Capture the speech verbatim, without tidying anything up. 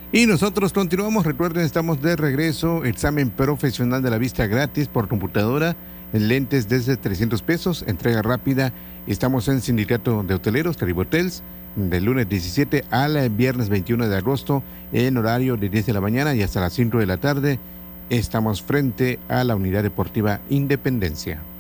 Y nosotros continuamos, recuerden, estamos de regreso, examen profesional de la vista gratis por computadora, en lentes desde trescientos pesos, entrega rápida. Estamos en Sindicato de Hoteleros, Caribe Hotels, del lunes diecisiete al viernes veintiuno de agosto, en horario de diez de la mañana y hasta las cinco de la tarde. Estamos frente a la Unidad Deportiva Independencia.